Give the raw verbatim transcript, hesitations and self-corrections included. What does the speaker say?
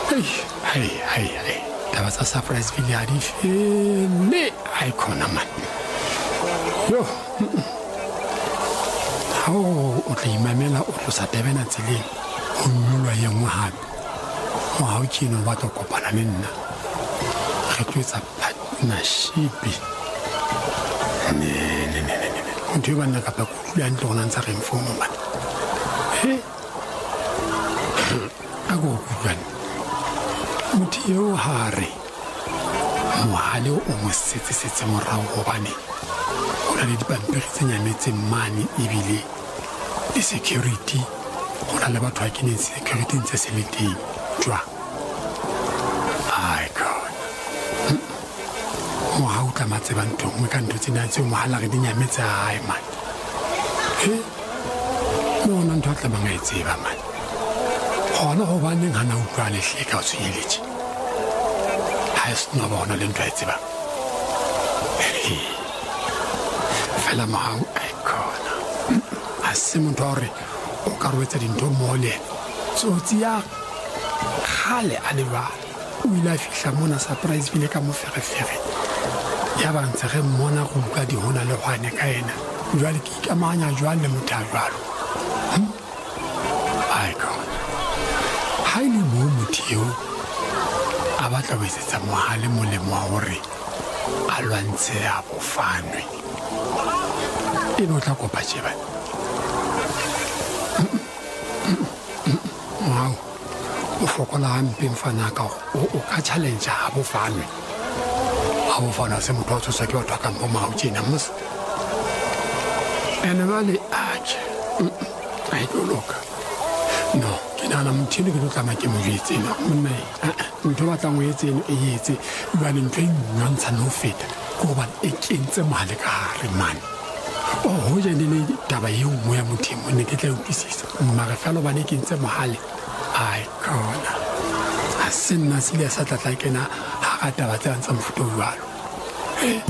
Hey, hey, hey. Taba tsa surprise vile a di fele ai khona man. Yo. How o tla imamela o tlosa tebena tseleng o nyolwa ye nngwe hape. Mo ha o kino ba tlo kopana le nna. Re tloetsa partnership. Ne ne ne ne. O di bana ka pa ku ya ntlo nna ntsa re mfomo man. He. Ago ku bana. Mutio hare mohale o mo setse setse morao gobane o na le dipampiri tse nyametseng mane ebile le security go na le batho ba keneng security tse se le teng jwa ai god mo ha o tla matseba ntho mo ka ntho tsena tse mohala re di nyametse ai man he no no ntho tla ba ngaitseba man gona go baneng hana utlwa le hleka o tshweletse ha se no bona le ntwa etseba fela mahau ai khona a se motho hore o ka rwetsa dintho mole tsotsi ya khale a le ba o ile a fihla mona surprise bile ka mo ferefere ya ba ntse re mmona go utlwa di hona le gwane ka ena jwale ke ikamanya jwale le motho a jwalo ai khona ha ile mo motho a batla go etsetsa mohale molemo wa gore a lwantshe a bofanwe e no tla kopa tsheba wow o fokola hampe mfana ka o ka challenge a bofanwe a bofana se motho a tsosa ke batho ka mo mau tjena mos ene vale ache ai go loka no ke nana mthini ke tla make mo jetsena monna ntho ba tla ngwe etseng e etse ba le ntwe ntsha no feta go ba e kentse male ka re man o ho je le taba ye mo ya mothimo ne ke tla utlwisisa mara fela ba ne kentse mohale ai khona a sinna sile sa tla tla kena ha ka taba tsa ntsa mfuto jwalo